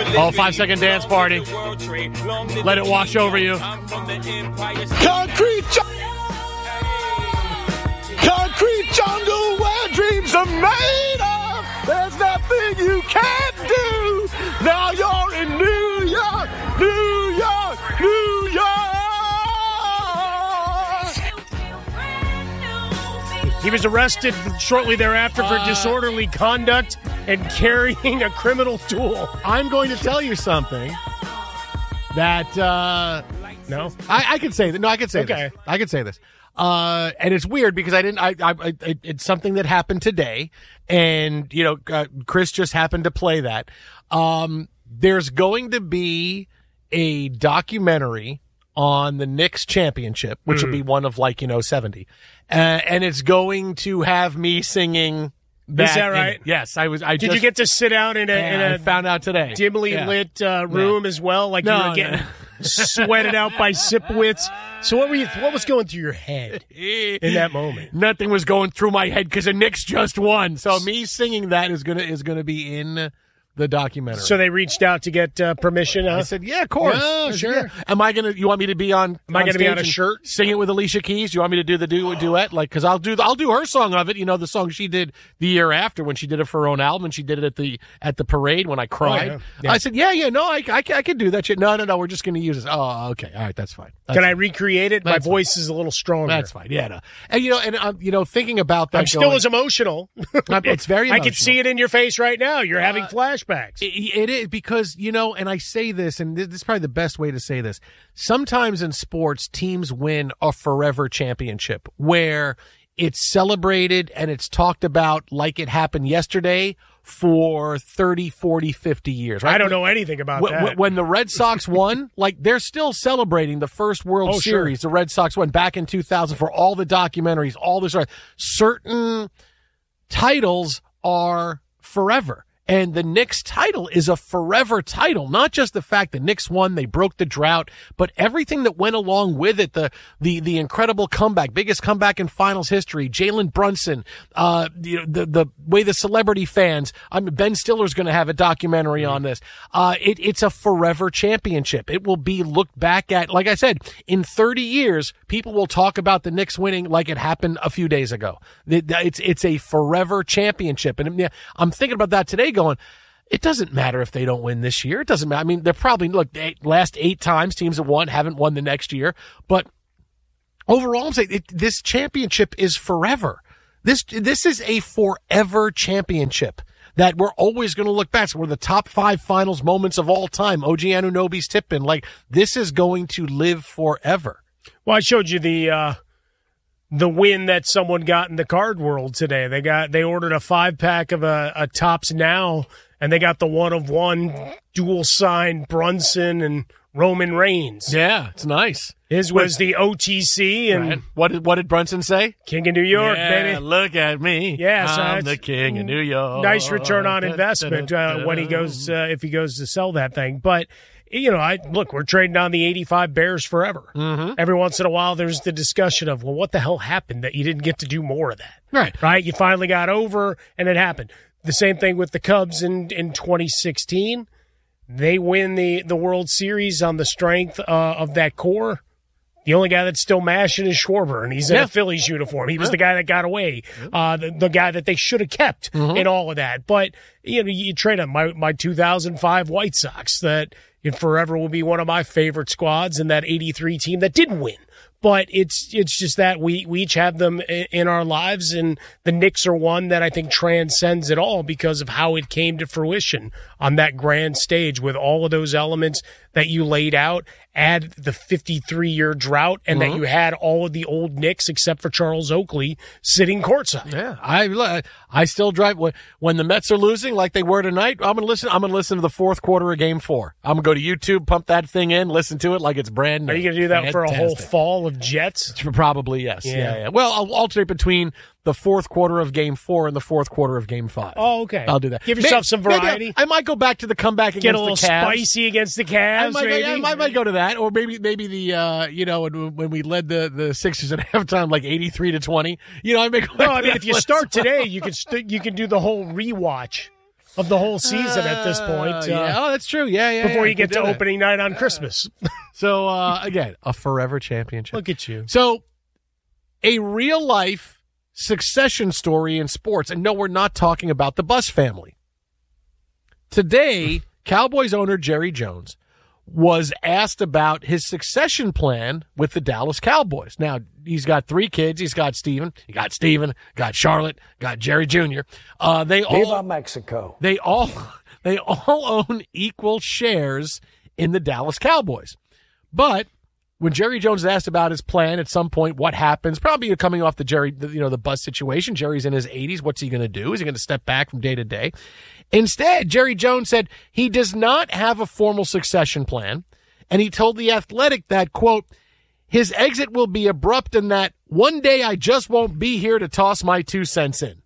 Oh, 5-second dance party. Let it wash over you. Concrete jungle where dreams are made of. There's nothing you can't do. Now you're in New York, New York, New York. He was arrested shortly thereafter for disorderly conduct and carrying a criminal tool. I'm going to tell you something that No? I could say that. No, I could say Okay. this. I could say this. And it's weird because I didn't. It's something that happened today, and Chris just happened to play that. There's going to be a documentary on the Knicks championship, which will be one of 70, and it's going to have me singing. Is that right? Yes, I was. Did you get to sit down in I a found out today. dimly lit room as well? Like you were getting sweated out by Sipowicz? So what was going through your head in that moment? Nothing was going through my head because the Knicks just won. So me singing that is gonna be in the documentary. So they reached out to get permission, huh? I said, yeah, of course. Oh, sure. Yeah. You want me to be on Am I going to be on a stage and shirt? sing it with Alicia Keys? Do you want me to do the duet? Cause I'll do her song of it. The song she did the year after when she did it for her own album and she did it at the parade when I cried. Oh, yeah. I said, no, I can do that shit. No, we're just going to use this. Oh, okay. All right. That's fine. Can I recreate it? My voice is a little stronger. That's fine. Yeah. No. And thinking about that. I'm still as emotional. It's very emotional. I can see it in your face right now. You're having flashbacks. It is because, and I say this, and this is probably the best way to say this. Sometimes in sports, teams win a forever championship where it's celebrated and it's talked about like it happened yesterday for 30, 40, 50 years. Right? I don't know anything about that. When the Red Sox won, they're still celebrating the first World Series. Sure. The Red Sox won back in 2000 for all the documentaries, all this. Certain titles are forever. And the Knicks title is a forever title, not just the fact the Knicks won, they broke the drought, but everything that went along with it, the incredible comeback, biggest comeback in finals history, Jalen Brunson, the way the celebrity fans, Ben Stiller's going to have a documentary on this. It's a forever championship. It will be looked back at, like I said, in 30 years, people will talk about the Knicks winning like it happened a few days ago. It's a forever championship. And I'm thinking about that today going, it doesn't matter if they don't win this year. It doesn't matter. I mean, they're probably, last 8 times teams have won, haven't won the next year. But overall, I'm saying this championship is forever. This is a forever championship that we're always going to look back. So we're the top 5 finals moments of all time. OG Anunoby's tip-in. This is going to live forever. Well, I showed you the win that someone got in the card world today. They ordered a 5-pack of a Topps Now, and they got the 1-of-1 dual sign Brunson and Roman Reigns. Yeah, it's nice. His was the OTC, and right. What did Brunson say? King of New York, baby. Look at me. Yeah, so I'm the king of New York. Nice return on investment when he goes if he goes to sell that thing, but. We're trading on the 85 Bears forever. Mm-hmm. Every once in a while, there's the discussion of, well, what the hell happened that you didn't get to do more of that? Right? You finally got over, and it happened. The same thing with the Cubs in 2016. They win the World Series on the strength of that core. The only guy that's still mashing is Schwarber, and he's in a Phillies uniform. He was the guy that got away, the guy that they should have kept in all of that. But, you trade him. My 2005 White Sox that forever will be one of my favorite squads, and that 83 team that didn't win. But it's just that we each have them in our lives, and the Knicks are one that I think transcends it all because of how it came to fruition on that grand stage with all of those elements that you laid out. Add the 53-year drought, and that you had all of the old Knicks except for Charles Oakley sitting courtside. Yeah, I still drive when the Mets are losing like they were tonight. I'm gonna listen to the fourth quarter of Game 4. I'm gonna go to YouTube, pump that thing in, listen to it like it's brand new. Are you gonna do that for a whole fall of Jets? Probably yes. Yeah. Well, I'll alternate between the fourth quarter of Game 4 and the fourth quarter of Game 5. Oh, okay. I'll do that. Give yourself some variety. Maybe I might go back to the comeback against the Cavs. Get a little spicy against the Cavs. I might go to that, or maybe the when we led the Sixers at halftime like 83-20. I mean, if you start today, you can do the whole rewatch. of the whole season at this point. Yeah. Oh, that's true. Yeah. Before you get to opening night on Christmas. So, again, a forever championship. Look at you. So, a real-life succession story in sports. And no, we're not talking about the Buss family. Today, Cowboys owner Jerry Jones was asked about his succession plan with the Dallas Cowboys. Now, he's got 3 kids. He's got Steven, got Charlotte, got Jerry Jr. Viva Mexico. They all own equal shares in the Dallas Cowboys. But when Jerry Jones asked about his plan at some point, what happens? Probably coming off the Buss situation. Jerry's in his 80s. What's he going to do? Is he going to step back from day to day? Instead, Jerry Jones said he does not have a formal succession plan, and he told The Athletic that, quote, his exit will be abrupt and that one day I just won't be here to toss my 2 cents in.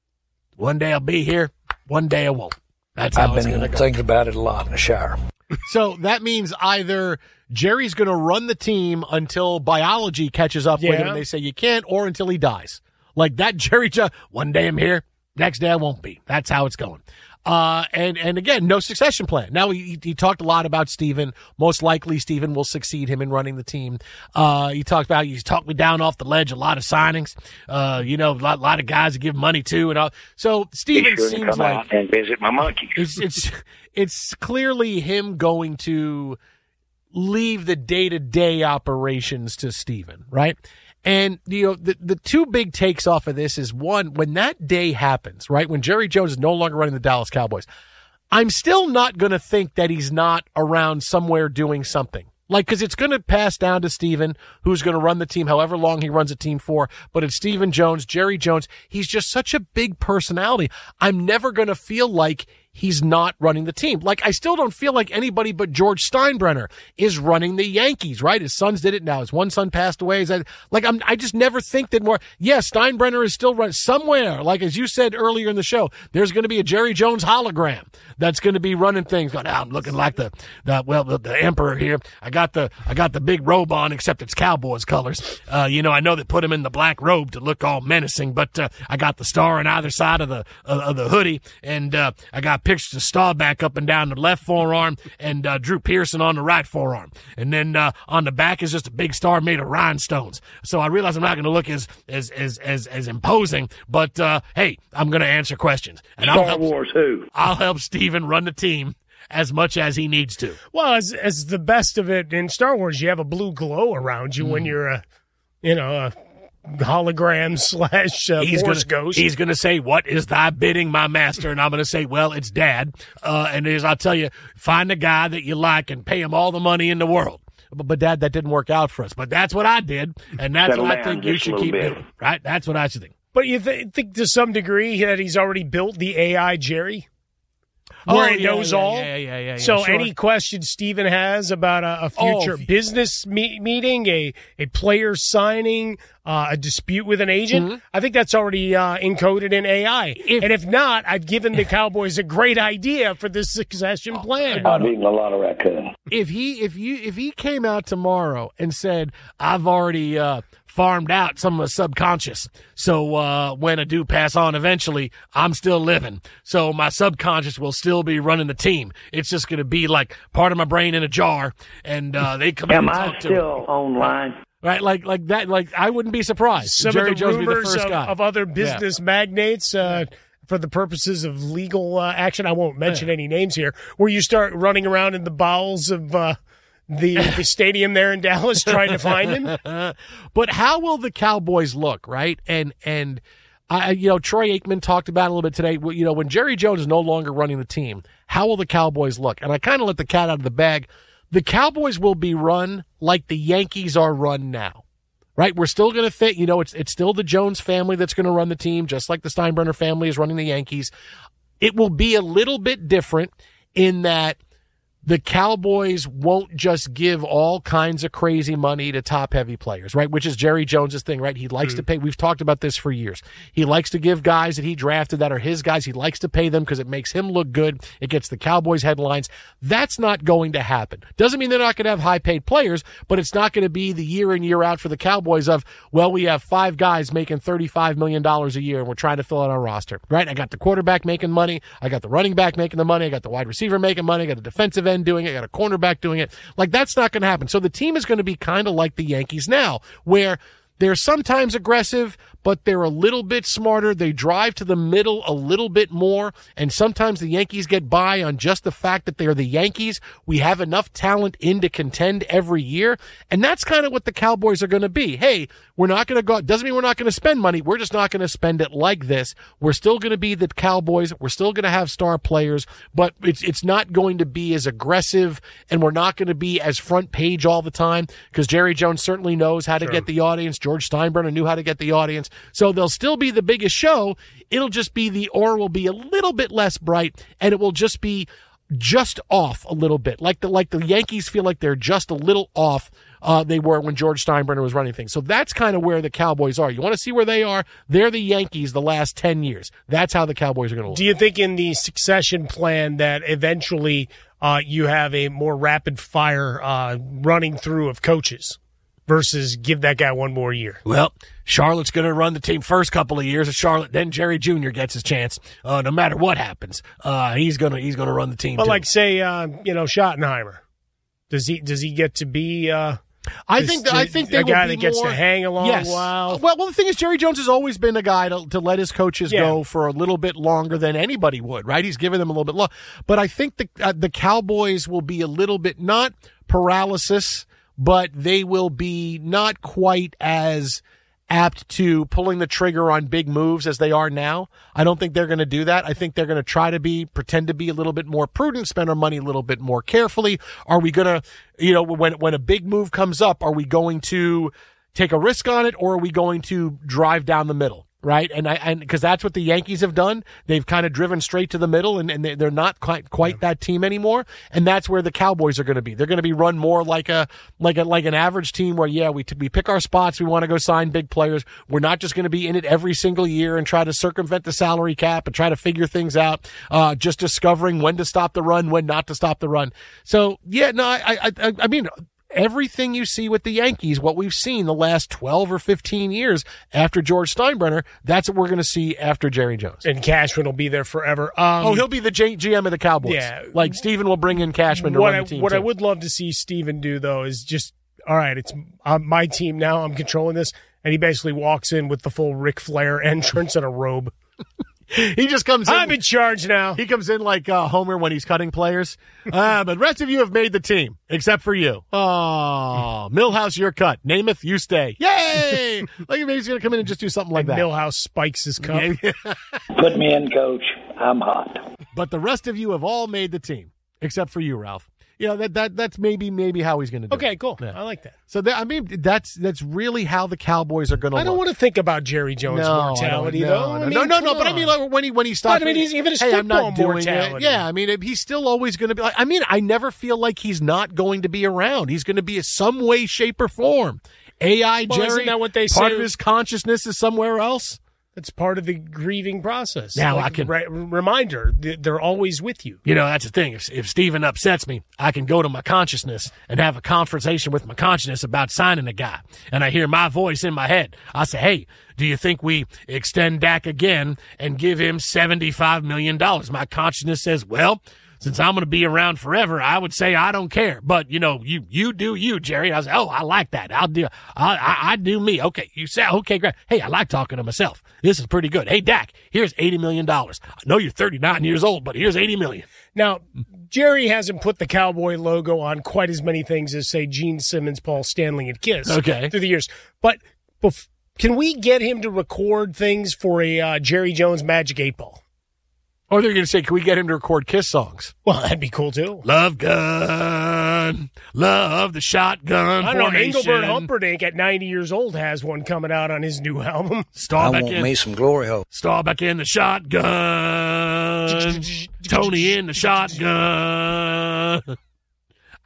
One day I'll be here, one day I won't. That's how it's going to go. I've been thinking about it a lot in the shower. So that means either Jerry's going to run the team until biology catches up with him and they say you can't, or until he dies. Like that Jerry Jones, one day I'm here, next day I won't be. That's how it's going. And again, no succession plan. Now he talked a lot about Steven. Most likely Steven will succeed him in running the team. He talked me down off the ledge, a lot of signings, a lot of guys to give money to and all. So Steven seems come out and visit my monkeys. It's clearly him going to leave the day-to-day operations to Steven, right? And, the 2 big takes off of this is, one, when that day happens, right, when Jerry Jones is no longer running the Dallas Cowboys, I'm still not going to think that he's not around somewhere doing something. Like, because it's going to pass down to Steven, who's going to run the team however long he runs a team for. But it's Steven Jones, Jerry Jones. He's just such a big personality. I'm never going to feel like he's not running the team. Like, I still don't feel like anybody but George Steinbrenner is running the Yankees, right? His sons did it now. His one son passed away. I just never think that more. Yes, Steinbrenner is still running somewhere. Like, as you said earlier in the show, there's going to be a Jerry Jones hologram that's going to be running things. Going, I'm looking like the emperor here. I got the big robe on, except it's Cowboys colors. I know they put him in the black robe to look all menacing, but I got the star on either side of the hoodie, and I got pictures of Staubach up and down the left forearm and Drew Pearson on the right forearm. And then on the back is just a big star made of rhinestones. So I realize I'm not going to look as imposing, but hey, I'm going to answer questions. And Star Wars who? I'll help Steven run the team as much as he needs to. Well, as the best of it in Star Wars, you have a blue glow around you when you're a hologram / Force ghost. He's going to say, what is thy bidding, my master? And I'm going to say, well, it's Dad. And I'll tell you, find a guy that you like and pay him all the money in the world. But Dad, that didn't work out for us. But that's what I did, and that's what I think you should keep doing. Right? That's what I should think. But you think to some degree that he's already built the AI Jerry? Where he knows all. Yeah. So sure. Any question Steven has about a future business meeting, a player signing, a dispute with an agent, I think that's already encoded in AI. And if not, I've given the Cowboys a great idea for this succession plan. I've eaten a lot of raccoon. If he came out tomorrow and said, I've already farmed out some of the subconscious, so when I do pass on eventually, I'm still living. So my subconscious will still be running the team. It's just going to be like part of my brain in a jar, and they come in and talk to me. Am I still online? Right, like that. Like I wouldn't be surprised. Some Jerry of the Jones would be the rumors first guy. of other business magnates. For the purposes of legal action, I won't mention any names here, where you start running around in the bowels of the stadium there in Dallas trying to find him. But how will the Cowboys look, right? And Troy Aikman talked about it a little bit today. When Jerry Jones is no longer running the team, how will the Cowboys look? And I kind of let the cat out of the bag. The Cowboys will be run like the Yankees are run now. Right? We're still going to think, it's still the Jones family that's going to run the team, just like the Steinbrenner family is running the Yankees. It will be a little bit different in that the Cowboys won't just give all kinds of crazy money to top-heavy players, right? Which is Jerry Jones's thing, right? He likes to pay. We've talked about this for years. He likes to give guys that he drafted that are his guys. He likes to pay them because it makes him look good. It gets the Cowboys headlines. That's not going to happen. Doesn't mean they're not going to have high-paid players, but it's not going to be the year in, year out for the Cowboys of, well, we have 5 guys making $35 million a year, and we're trying to fill out our roster, right? I got the quarterback making money. I got the running back making the money. I got the wide receiver making money. I got the defensive end doing it. I got a cornerback doing it. Like, that's not going to happen. So the team is going to be kind of like the Yankees now, where they're sometimes aggressive, but they're a little bit smarter. They drive to the middle a little bit more, and sometimes the Yankees get by on just the fact that they're the Yankees. We have enough talent in to contend every year, and that's kind of what the Cowboys are going to be. Hey, we're not going to go, doesn't mean we're not going to spend money. We're just not going to spend it like this. We're still going to be the Cowboys. We're still going to have star players, but it's not going to be as aggressive, and we're not going to be as front page all the time, because Jerry Jones certainly knows how to get the audience. George Steinbrenner knew how to get the audience. So they'll still be the biggest show. It'll just be the aura will be a little bit less bright, and it will just be just off a little bit. Like the Yankees feel like they're just a little off. They were when George Steinbrenner was running things. So that's kind of where the Cowboys are. You want to see where they are? They're the Yankees the last 10 years. That's how the Cowboys are going to look. Do you think in the succession plan that eventually you have a more rapid fire running through of coaches versus give that guy one more year? Well, Charlotte's going to run the team first couple of years at Charlotte. Then Jerry Jr. gets his chance. No matter what happens, he's going to run the team. But too. Like say, Schottenheimer, does he get to be? I think they a guy will be that gets more, to hang a long while. Well, the thing is, Jerry Jones has always been a guy to let his coaches go for a little bit longer than anybody would. Right? He's given them a little bit long. But I think the Cowboys will be a little bit not paralysis, but they will be not quite as apt to pulling the trigger on big moves as they are now. I don't think they're going to do that. I think they're going to try to pretend to be a little bit more prudent, spend our money a little bit more carefully. Are we going to, when a big move comes up, are we going to take a risk on it, or are we going to drive down the middle? Right. And because that's what the Yankees have done. They've kind of driven straight to the middle, and they're not quite that team anymore. And that's where the Cowboys are going to be. They're going to be run more like an average team where, we pick our spots. We want to go sign big players. We're not just going to be in it every single year and try to circumvent the salary cap and try to figure things out. Just discovering when to stop the run, when not to stop the run. So I mean, everything you see with the Yankees, what we've seen the last 12 or 15 years after George Steinbrenner, that's what we're going to see after Jerry Jones. And Cashman will be there forever. He'll be the GM of the Cowboys. Yeah. Like Steven will bring in Cashman to run the team. What I would love to see Steven do, though, is just, all right, it's my team now. I'm controlling this. And he basically walks in with the full Ric Flair entrance and a robe. He just comes in. I'm in charge now. He comes in like Homer when he's cutting players. But the rest of you have made the team, except for you. Oh, Milhouse, you're cut. Namath, you stay. Yay! Like maybe he's going to come in and just do something like that. Milhouse spikes his cup. Put me in, coach. I'm hot. But the rest of you have all made the team, except for you, Ralph. That's maybe how he's going to do it. Okay, cool. Yeah. I like that. So that's really how the Cowboys are going to look. I don't want to think about Jerry Jones' mortality, though. No. But I mean, like, when he stops. I mean, he's even his football mortality. Yeah, I mean, he's still always going to be. I never feel like he's not going to be around. He's going to be in some way, shape, or form. AI Jerry. Isn't that what they say? Part of his consciousness is somewhere else. It's part of the grieving process. Now I can reminder, they're always with you. That's the thing. If Steven upsets me, I can go to my consciousness and have a conversation with my consciousness about signing a guy. And I hear my voice in my head. I say, hey, do you think we extend Dak again and give him $75 million? My consciousness says, well, since I'm going to be around forever, I would say I don't care. But, you do you, Jerry. I was I like that. I do me. Okay, you say, okay, great. Hey, I like talking to myself. This is pretty good. Hey, Dak, here's $80 million. I know you're 39 years old, but here's $80 million. Now, Jerry hasn't put the Cowboy logo on quite as many things as, say, Gene Simmons, Paul Stanley, and Kiss through the years. But can we get him to record things for a Jerry Jones Magic 8 Ball? Or they're going to say, can we get him to record Kiss songs? Well, that'd be cool, too. Love gun, love the shotgun I don't know, formation. Engelbert Humperdinck at 90 years old has one coming out on his new album. I want me some glory hole. Staubach in the shotgun. Tony in the shotgun.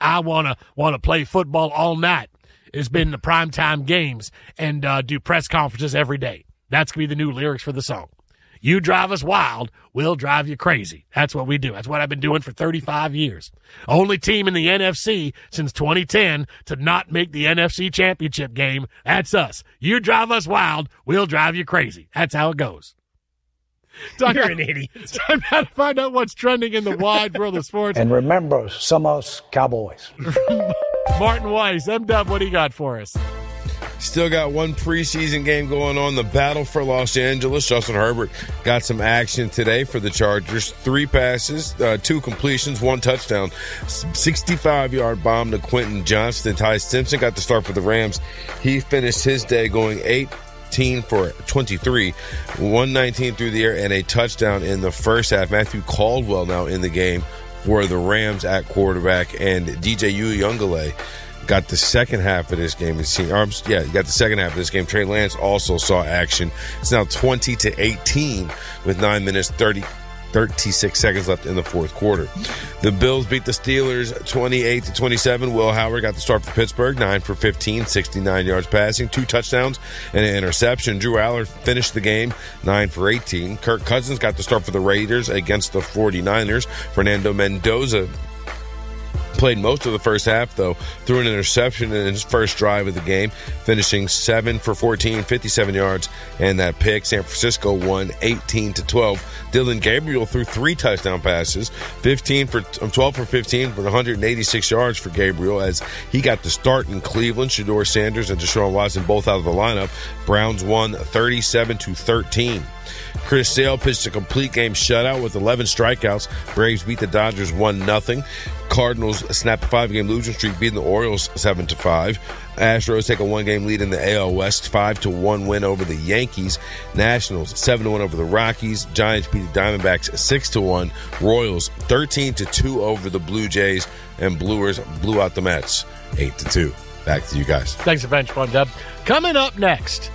I want to play football all night. It's been the primetime games and do press conferences every day. That's going to be the new lyrics for the song. You drive us wild, we'll drive you crazy. That's what we do. That's what I've been doing for 35 years. Only team in the NFC since 2010 to not make the NFC Championship game. That's us. You drive us wild, we'll drive you crazy. That's how it goes. You're an idiot. Time now to find out what's trending in the wide world of sports. And remember, some of us Cowboys. Martin Weiss, M-Dub, what do you got for us? Still got one preseason game going on, the battle for Los Angeles. Justin Herbert got some action today for the Chargers. 3 passes, 2 completions, 1 touchdown. 65-yard bomb to Quentin Johnston. Ty Simpson got the start for the Rams. He finished his day going 18 for 23, 119 through the air, and a touchdown in the first half. Matthew Caldwell now in the game for the Rams at quarterback, and DJ Uiagalelei got the second half of this game. He got the second half of this game. Trey Lance also saw action. It's now 20-18 with 9 minutes, 36 seconds left in the fourth quarter. The Bills beat the Steelers 28-27. Will Howard got the start for Pittsburgh, 9 for 15, 69 yards passing, 2 touchdowns and an interception. Drew Aller finished the game 9 for 18. Kirk Cousins got the start for the Raiders against the 49ers. Fernando Mendoza played most of the first half, though, threw an interception in his first drive of the game, finishing 7 for 14, 57 yards, and that pick. San Francisco won 18-12. Dylan Gabriel threw 3 touchdown passes, 12 for 15 for 186 yards for Gabriel, as he got the start in Cleveland. Shedeur Sanders and Deshaun Watson both out of the lineup. Browns won 37-13. Chris Sale pitched a complete game shutout with 11 strikeouts. Braves beat the Dodgers 1-0. Cardinals snapped a 5-game losing streak, beating the Orioles 7-5. Astros take a 1-game lead in the AL West, 5-1 win over the Yankees. Nationals 7-1 over the Rockies. Giants beat the Diamondbacks 6-1. Royals 13-2 over the Blue Jays, and Brewers blew out the Mets 8-2. Back to you guys. Thanks a bunch, Dub. Coming up next,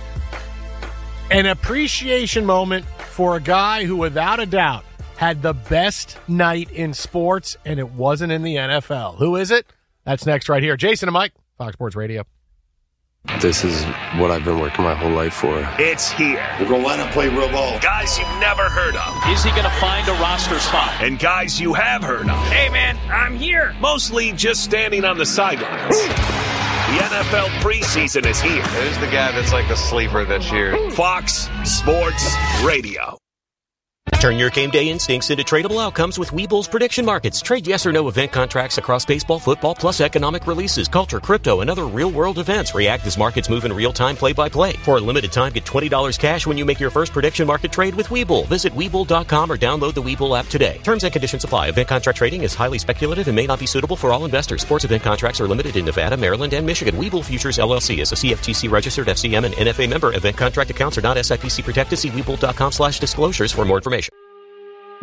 an appreciation moment for a guy who, without a doubt, had the best night in sports, and it wasn't in the NFL. Who is it? That's next right here. Jason and Mike, Fox Sports Radio. This is what I've been working my whole life for. It's here. We're going to line up, play real ball. Guys you've never heard of. Is he going to find a roster spot? And guys you have heard of. Hey, man, I'm here. Mostly just standing on the sidelines. The NFL preseason is here. Who's the guy that's like the sleeper this year? Fox Sports Radio. Turn your game day instincts into tradable outcomes with Webull's prediction markets. Trade yes or no event contracts across baseball, football, plus economic releases, culture, crypto, and other real-world events. React as markets move in real time, play-by-play. For a limited time, get $20 cash when you make your first prediction market trade with Webull. Visit Webull.com or download the Webull app today. Terms and conditions apply. Event contract trading is highly speculative and may not be suitable for all investors. Sports event contracts are limited in Nevada, Maryland, and Michigan. Webull Futures, LLC is a CFTC-registered FCM and NFA member. Event contract accounts are not SIPC protected. See Webull.com/disclosures for more information.